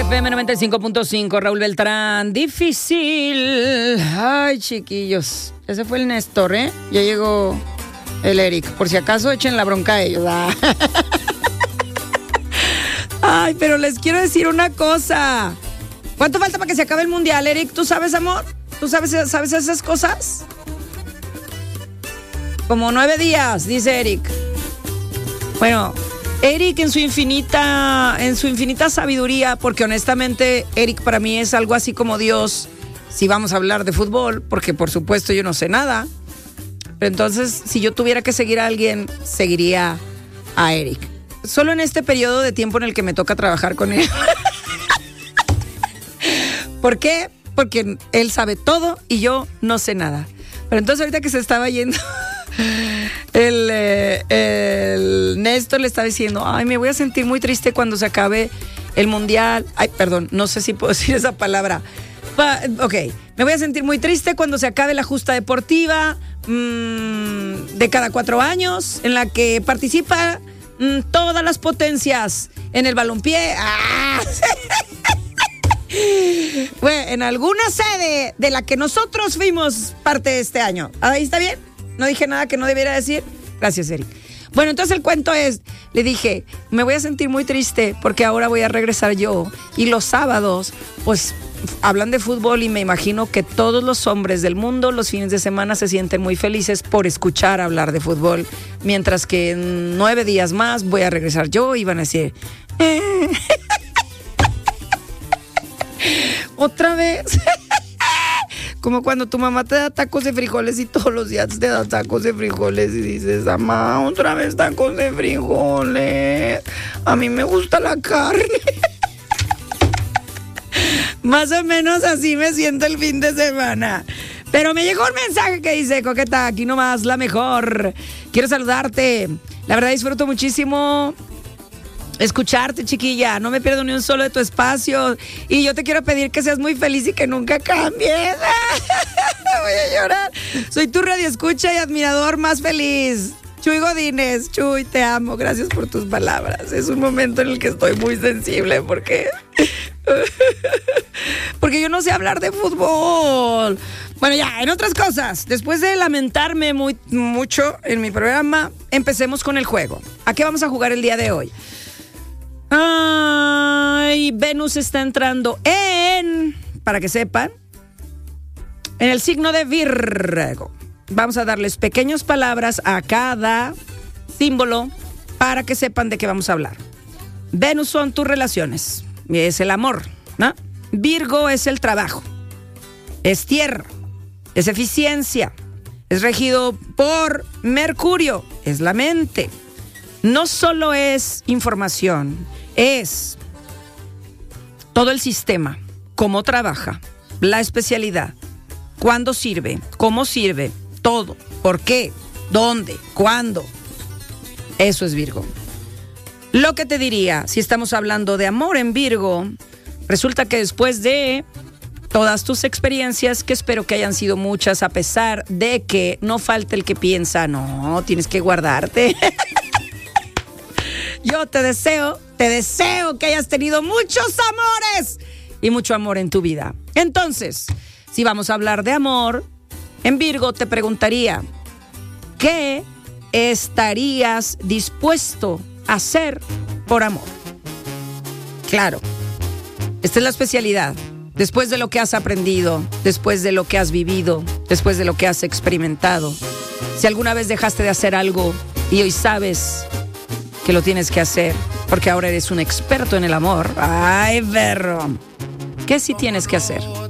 FM 95.5, Raúl Beltrán. Difícil. Ay, chiquillos. Ese fue el Néstor, ¿eh? Ya llegó el Eric. Por si acaso echen la bronca a ellos. Ay, pero les quiero decir una cosa. ¿Cuánto falta para que se acabe el mundial, Eric? ¿Tú sabes, amor? ¿Tú sabes esas cosas? Como 9 días, dice Eric. Bueno, Eric en su infinita sabiduría, porque honestamente Eric para mí es algo así como Dios, si vamos a hablar de fútbol, porque por supuesto yo no sé nada. Pero entonces, si yo tuviera que seguir a alguien, seguiría a Eric. Solo en este periodo de tiempo en el que me toca trabajar con él. ¿Por qué? Porque él sabe todo y yo no sé nada. Pero entonces ahorita que se estaba yendo, el Néstor le estaba diciendo, ay, me voy a sentir muy triste cuando se acabe el mundial. Ay, perdón, no sé si puedo decir esa palabra. Ok, me voy a sentir muy triste cuando se acabe la justa deportiva de cada 4 años, en la que participa todas las potencias en el balompié. Bueno, en alguna sede de la que nosotros fuimos parte este año. ¿Ahí está bien? ¿No dije nada que no debiera decir? Gracias, Eric. Bueno, entonces el cuento es, le dije, me voy a sentir muy triste porque ahora voy a regresar yo. Y los sábados, pues, hablan de fútbol y me imagino que todos los hombres del mundo los fines de semana se sienten muy felices por escuchar hablar de fútbol. Mientras que en 9 días más voy a regresar yo y van a decir... ¿Otra vez? Como cuando tu mamá te da tacos de frijoles y todos los días te da tacos de frijoles y dices, mamá, otra vez tacos de frijoles. A mí me gusta la carne. Más o menos así me siento el fin de semana. Pero me llegó un mensaje que dice, Coqueta, aquí nomás la mejor. Quiero saludarte. La verdad disfruto muchísimo escucharte, chiquilla. No me pierdo ni un solo de tu espacio. Y yo te quiero pedir que seas muy feliz y que nunca cambies. Voy a llorar. Soy tu radioescucha y admirador más feliz. Chuy Godínez. Chuy, te amo. Gracias por tus palabras. Es un momento en el que estoy muy sensible porque yo no sé hablar de fútbol. Bueno, ya, en otras cosas, después de lamentarme mucho en mi programa, empecemos con el juego. ¿A qué vamos a jugar el día de hoy? Ay, Venus está entrando para que sepan, en el signo de Virgo. Vamos a darles pequeñas palabras a cada símbolo para que sepan de qué vamos a hablar. Venus son tus relaciones, es el amor, ¿no? Virgo es el trabajo, es tierra, es eficiencia, es regido por Mercurio, es la mente. No solo es información, es todo el sistema, cómo trabaja, la especialidad, cuándo sirve, cómo sirve, todo, por qué, dónde, cuándo. Eso es Virgo. Lo que te diría, si estamos hablando de amor en Virgo, resulta que después de todas tus experiencias, que espero que hayan sido muchas, a pesar de que no falte el que piensa, no, tienes que guardarte. Yo te deseo que hayas tenido muchos amores y mucho amor en tu vida. Entonces, si vamos a hablar de amor, en Virgo te preguntaría, ¿qué estarías dispuesto a hacer por amor? Claro, esta es la especialidad. Después de lo que has aprendido, después de lo que has vivido, después de lo que has experimentado, si alguna vez dejaste de hacer algo y hoy sabes que lo tienes que hacer porque ahora eres un experto en el amor. ¡Ay, perro! ¿Qué sí tienes que hacer?